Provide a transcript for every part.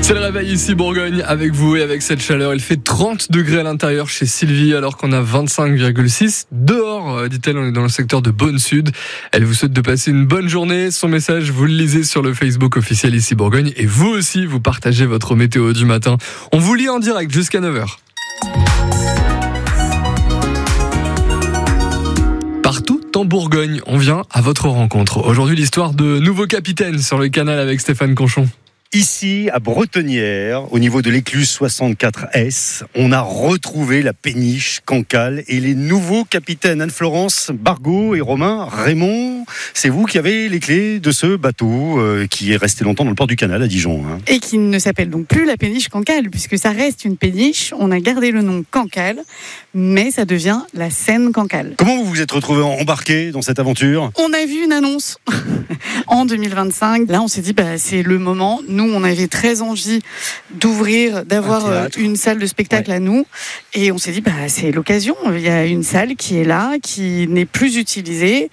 C'est le réveil ici Bourgogne avec vous et avec cette chaleur. Il fait 30 degrés à l'intérieur chez Sylvie alors qu'on a 25,6 dehors, dit-elle. On est dans le secteur de Beaune-Sud. Elle vous souhaite de passer une bonne journée. Son message, vous le lisez sur le Facebook officiel ici Bourgogne et vous aussi, vous partagez votre météo du matin. On vous lit en direct jusqu'à 9h. Partout en Bourgogne, on vient à votre rencontre. Aujourd'hui, l'histoire de nouveaux capitaines sur le canal avec Stéphane Conchon. Ici, à Bretonnière, au niveau de l'écluse 64S, on a retrouvé la péniche Cancale et les nouveaux capitaines Anne-Florence Bargot et Romain Raymond. C'est vous qui avez les clés de ce bateau qui est resté longtemps dans le port du canal à Dijon. Et qui ne s'appelle donc plus la péniche Cancale, puisque ça reste une péniche. On a gardé le nom Cancale, mais ça devient la Seine Cancale. Comment vous vous êtes retrouvé embarqué dans cette aventure ? On a vu une annonce en 2025. Là, on s'est dit, c'est le moment. Nous, on avait très envie d'ouvrir, d'avoir une salle de spectacle à nous. Et on s'est dit, c'est l'occasion. Il y a une salle qui est là, qui n'est plus utilisée,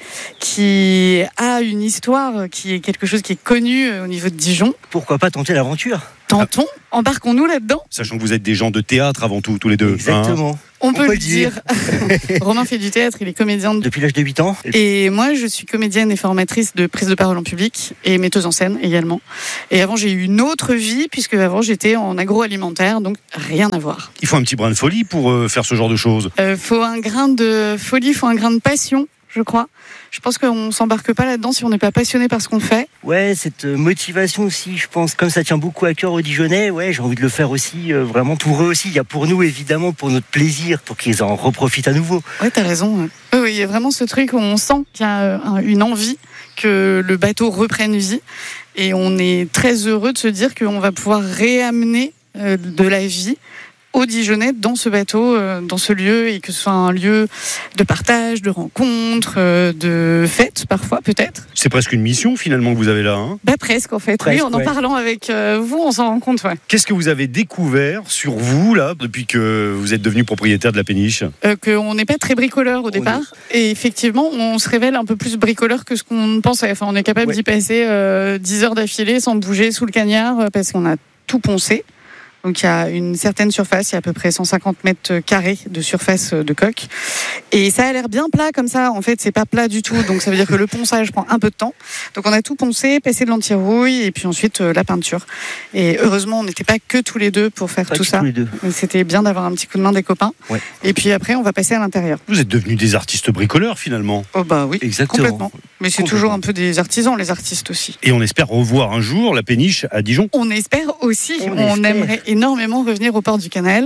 qui a une histoire, qui est quelque chose qui est connu au niveau de Dijon. Pourquoi pas tenter l'aventure ? Tentons, embarquons-nous là-dedans. Sachant que vous êtes des gens de théâtre avant tout, tous les deux. Exactement. On peut le dire. Romain fait du théâtre, il est comédien depuis l'âge de 8 ans. Et moi, je suis comédienne et formatrice de prise de parole en public et metteuse en scène également. Et avant, j'ai eu une autre vie, puisque avant, j'étais en agroalimentaire, donc rien à voir. Il faut un petit brin de folie pour faire ce genre de choses. Faut un grain de folie, faut un grain de passion, je crois. Je pense qu'on s'embarque pas là-dedans si on n'est pas passionné par ce qu'on fait. Ouais, cette motivation aussi, je pense, comme ça tient beaucoup à cœur aux Dijonais, j'ai envie de le faire aussi, vraiment pour eux aussi. Il y a pour nous, évidemment, pour notre plaisir, pour qu'ils en reprofitent à nouveau. Ouais, t'as raison. Oui, il y a vraiment ce truc où on sent qu'il y a une envie que le bateau reprenne vie. Et on est très heureux de se dire qu'on va pouvoir réamener de la vie aux Dijonais dans ce bateau, dans ce lieu, et que ce soit un lieu de partage, de rencontre, de fête parfois peut-être. C'est presque une mission finalement que vous avez là. Presque en fait. Presque, oui, en parlant avec vous, on s'en rend compte. Ouais. Qu'est-ce que vous avez découvert sur vous là depuis que vous êtes devenu propriétaire de la péniche ? Qu'on n'est pas très bricoleur au départ. Et effectivement, on se révèle un peu plus bricoleur que ce qu'on pensait. Enfin, on est capable d'y passer 10 heures d'affilée sans bouger sous le cagnard parce qu'on a tout poncé. Donc il y a une certaine surface, il y a à peu près 150 mètres carrés de surface de coque. Et ça a l'air bien plat comme ça, en fait c'est pas plat du tout, donc ça veut dire que le ponçage prend un peu de temps. Donc on a tout poncé, passé de l'anti-rouille et puis ensuite la peinture. Et heureusement on n'était pas que tous les deux pour faire tout ça. C'était bien d'avoir un petit coup de main des copains. Ouais. Et puis après on va passer à l'intérieur. Vous êtes devenus des artistes bricoleurs finalement. Oh oui, exactement. Complètement. Mais c'est toujours un peu des artisans, les artistes aussi. Et on espère revoir un jour la péniche à Dijon. On espère aussi, on aimerait énormément revenir au port du canal.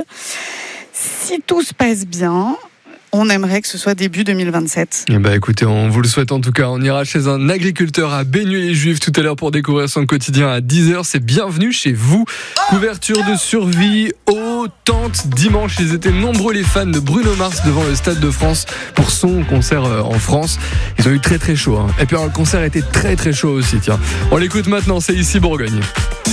Si tout se passe bien, on aimerait que ce soit début 2027. Écoutez, on vous le souhaite en tout cas. On ira chez un agriculteur à Baignes-les-Juifs tout à l'heure pour découvrir son quotidien à 10h. C'est bienvenue chez vous. Couverture de survie aux tentes dimanche. Ils étaient nombreux les fans de Bruno Mars devant le Stade de France pour son concert en France. Ils ont eu très très chaud. Et puis alors, le concert était très très chaud aussi. Tiens, on l'écoute maintenant. C'est ici Bourgogne.